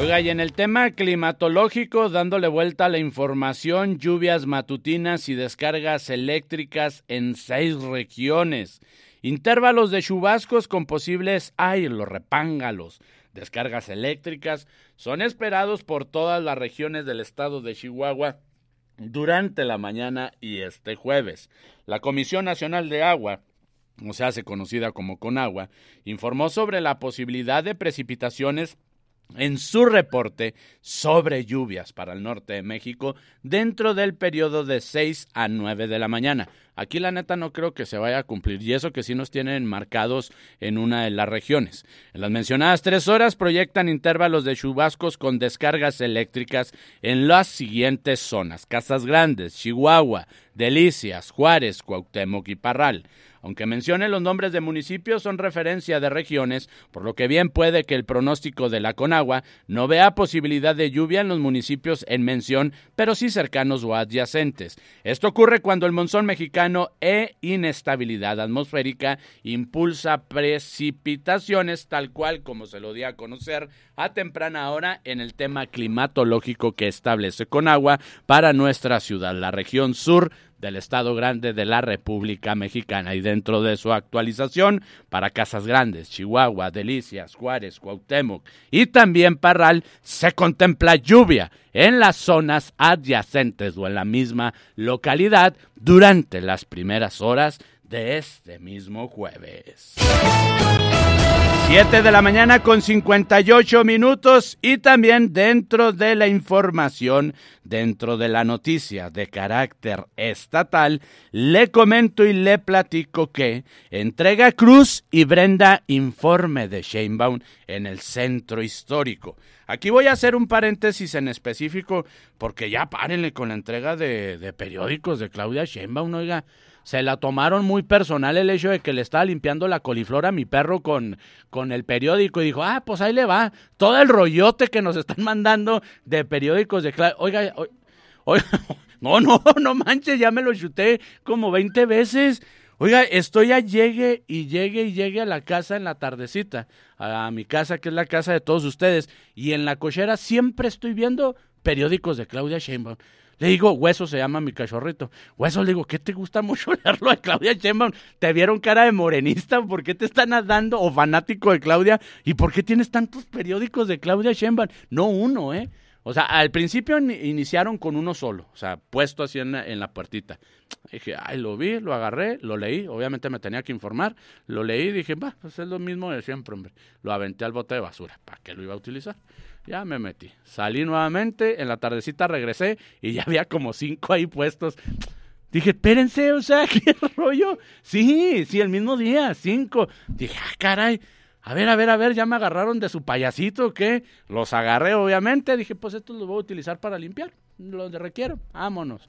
Oiga, y en el tema climatológico, dándole vuelta a la información, lluvias matutinas y descargas eléctricas en 6 regiones. Intervalos de chubascos con posibles los repángalos. Descargas eléctricas son esperados por todas las regiones del estado de Chihuahua durante la mañana y este jueves. La Comisión Nacional de Agua, o se hace conocida como Conagua, informó sobre la posibilidad de precipitaciones en su reporte sobre lluvias para el norte de México dentro del periodo de 6 a 9 de la mañana. Aquí la neta no creo que se vaya a cumplir, y eso que sí nos tienen marcados en una de las regiones. En las mencionadas 3 horas proyectan intervalos de chubascos con descargas eléctricas en las siguientes zonas: Casas Grandes, Chihuahua, Delicias, Juárez, Cuauhtémoc y Parral. Aunque mencione los nombres de municipios, son referencia de regiones, por lo que bien puede que el pronóstico de la Conagua no vea posibilidad de lluvia en los municipios en mención, pero sí cercanos o adyacentes. Esto ocurre cuando el monzón mexicano e inestabilidad atmosférica impulsa precipitaciones, tal cual como se lo di a conocer a temprana hora en el tema climatológico que establece Conagua para nuestra ciudad, la región sur del Estado Grande de la República Mexicana, y dentro de su actualización para Casas Grandes, Chihuahua, Delicias, Juárez, Cuauhtémoc y también Parral, se contempla lluvia en las zonas adyacentes o en la misma localidad durante las primeras horas de este mismo jueves. 7 de la mañana con 58 minutos, y también dentro de la información, dentro de la noticia de carácter estatal, le comento y le platico que entrega Cruz y Brenda informe de Sheinbaum en el centro histórico. Aquí voy a hacer un paréntesis en específico, porque ya párenle con la entrega de periódicos de Claudia Sheinbaum, oiga. Se la tomaron muy personal el hecho de que le estaba limpiando la coliflor a mi perro con el periódico, y dijo, pues ahí le va, todo el rollote que nos están mandando de periódicos de Oiga, no manches, ya me lo chuté como 20 veces. Oiga, estoy a llegue a la casa en la tardecita, a mi casa, que es la casa de todos ustedes, y en la cochera siempre estoy viendo periódicos de Claudia Sheinbaum. Le digo, Hueso se llama mi cachorrito. Hueso, le digo, ¿qué te gusta mucho leerlo de Claudia Sheinbaum? ¿Te vieron cara de morenista? ¿Por qué te están dando? ¿O fanático de Claudia? ¿Y por qué tienes tantos periódicos de Claudia Sheinbaum? No uno, O sea, al principio iniciaron con uno solo, o sea, puesto así en la puertita. Dije, lo vi, lo agarré, lo leí, obviamente me tenía que informar, lo leí y dije, pues es lo mismo de siempre, hombre. Lo aventé al bote de basura, ¿para qué lo iba a utilizar? Ya me metí, salí nuevamente, en la tardecita regresé y ya había como 5 ahí puestos. Dije, espérense, o sea, ¿qué rollo? Sí, el mismo día, 5. Dije, caray. A ver, ya me agarraron de su payasito, ¿o qué? Los agarré, obviamente, dije, pues estos los voy a utilizar para limpiar, los requiero, vámonos.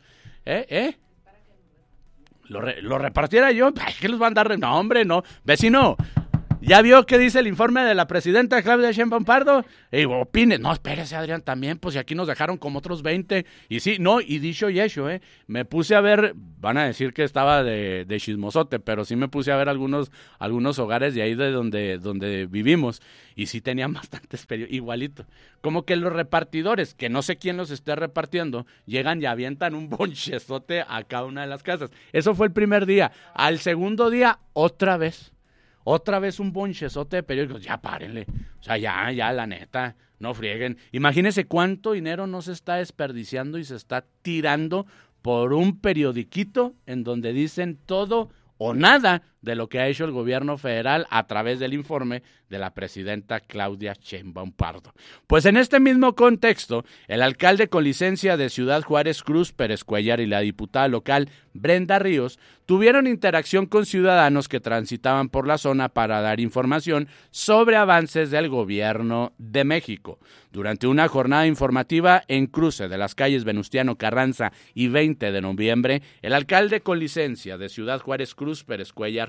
Lo repartiera yo, ¿qué los van a dar? No, hombre, no, vecino, ¿ya vio qué dice el informe de la presidenta Claudia Sheinbaum Pardo? Y digo, opine. No, espérese, Adrián, también, pues, y aquí nos dejaron como otros 20. Y sí, no, y dicho y hecho, me puse a ver, van a decir que estaba de chismosote, pero sí me puse a ver algunos hogares de ahí de donde vivimos, y sí tenían bastantes periódicos, igualito. Como que los repartidores, que no sé quién los esté repartiendo, llegan y avientan un bonchezote a cada una de las casas. Eso fue el primer día. Al segundo día, otra vez un bonchezote de periódicos. Ya párenle, o sea, ya la neta, no frieguen. Imagínense cuánto dinero no se está desperdiciando y se está tirando por un periodiquito en donde dicen todo o nada de lo que ha hecho el gobierno federal a través del informe de la presidenta Claudia Sheinbaum Pardo. Pues en este mismo contexto, el alcalde con licencia de Ciudad Juárez, Cruz Pérez Cuellar, y la diputada local Brenda Ríos tuvieron interacción con ciudadanos que transitaban por la zona para dar información sobre avances del gobierno de México. Durante una jornada informativa en cruce de las calles Venustiano Carranza y 20 de noviembre, el alcalde con licencia de Ciudad Juárez, Cruz Pérez Cuellar,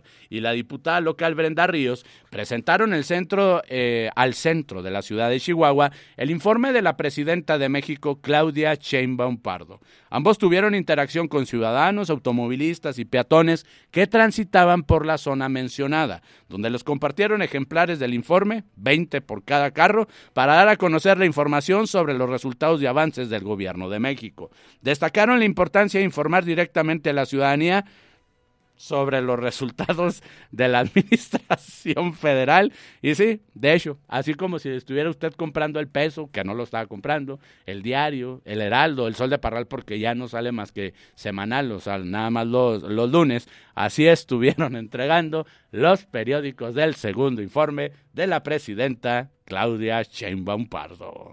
y la diputada local Brenda Ríos presentaron al centro de la ciudad de Chihuahua el informe de la presidenta de México, Claudia Sheinbaum Pardo. Ambos tuvieron interacción con ciudadanos, automovilistas y peatones que transitaban por la zona mencionada, donde les compartieron ejemplares del informe, 20 por cada carro, para dar a conocer la información sobre los resultados y avances del gobierno de México. Destacaron la importancia de informar directamente a la ciudadanía sobre los resultados de la administración federal. Y sí, de hecho, así como si estuviera usted comprando el Peso, que no lo estaba comprando, el Diario, el Heraldo, el Sol de Parral, porque ya no sale más que semanal, o sea, nada más los lunes, así estuvieron entregando los periódicos del segundo informe de la presidenta Claudia Sheinbaum Pardo.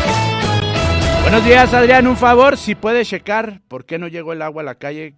Buenos días, Adrián, un favor, si puede checar por qué no llegó el agua a la calle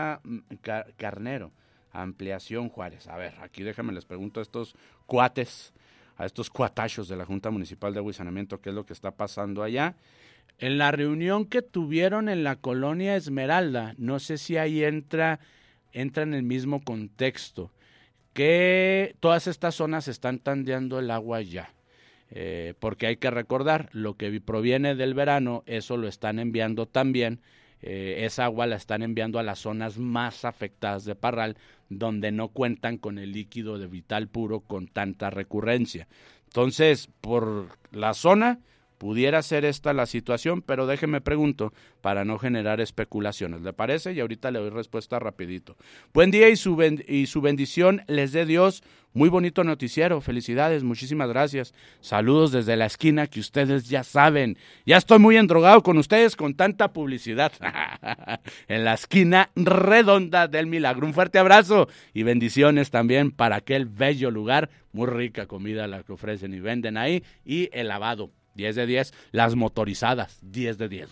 Carnero, Ampliación Juárez. A ver, aquí déjame les pregunto a estos cuates, a estos cuatachos de la Junta Municipal de Agua y Saneamiento, qué es lo que está pasando allá. En la reunión que tuvieron en la colonia Esmeralda, no sé si ahí entra en el mismo contexto, que todas estas zonas están tandeando el agua ya. Porque hay que recordar, lo que proviene del verano, eso lo están enviando también, esa agua la están enviando a las zonas más afectadas de Parral, donde no cuentan con el líquido de Vital Puro con tanta recurrencia. Entonces, por la zona pudiera ser esta la situación, pero déjeme pregunto para no generar especulaciones, ¿le parece? Y ahorita le doy respuesta rapidito. Buen día y su bendición les dé Dios. Muy bonito noticiero, felicidades, muchísimas gracias. Saludos desde la esquina que ustedes ya saben. Ya estoy muy endrogado con ustedes con tanta publicidad. En la esquina redonda del Milagro. Un fuerte abrazo y bendiciones también para aquel bello lugar. Muy rica comida la que ofrecen y venden ahí. Y el lavado. 10 de 10, las motorizadas, 10 de 10,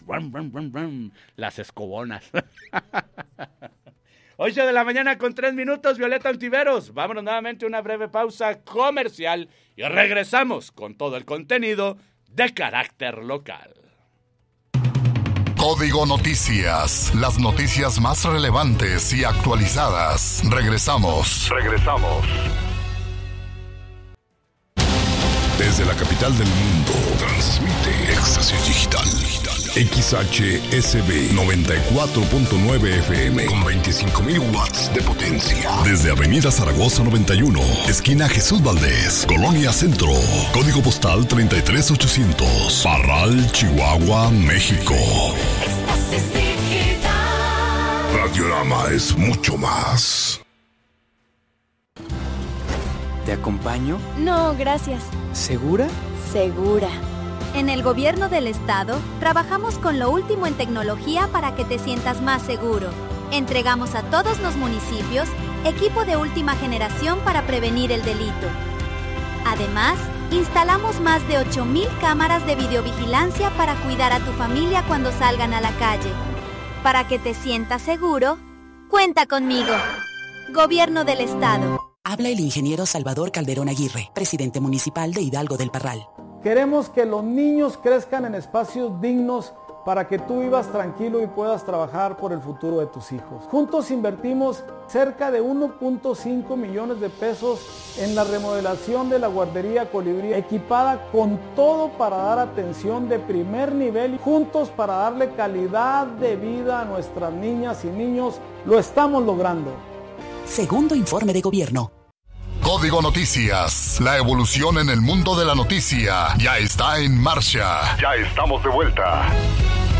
las escobonas. 8 de la mañana con 3 minutos, Violeta Ontiveros. Vámonos nuevamente a una breve pausa comercial y regresamos con todo el contenido de carácter local. Código Noticias, las noticias más relevantes y actualizadas. Regresamos. Desde la capital del mundo, transmite Éxtasis Digital. XHSB 94.9 FM con 25,000 watts de potencia. Desde Avenida Zaragoza 91, esquina Jesús Valdés, Colonia Centro. Código postal 33800. Parral, Chihuahua, México. Éxtasis Digital. Radiorama es mucho más. ¿Te acompaño? No, gracias. ¿Segura? Segura. En el gobierno del estado, trabajamos con lo último en tecnología para que te sientas más seguro. Entregamos a todos los municipios equipo de última generación para prevenir el delito. Además, instalamos más de 8,000 cámaras de videovigilancia para cuidar a tu familia cuando salgan a la calle. Para que te sientas seguro, cuenta conmigo. Gobierno del estado. Habla el ingeniero Salvador Calderón Aguirre, presidente municipal de Hidalgo del Parral. Queremos que los niños crezcan en espacios dignos para que tú vivas tranquilo y puedas trabajar por el futuro de tus hijos. Juntos invertimos cerca de 1.5 millones de pesos en la remodelación de la guardería Colibrí, equipada con todo para dar atención de primer nivel y juntos para darle calidad de vida a nuestras niñas y niños. Lo estamos logrando. Segundo informe de gobierno. Código Noticias, la evolución en el mundo de la noticia ya está en marcha. Ya estamos de vuelta.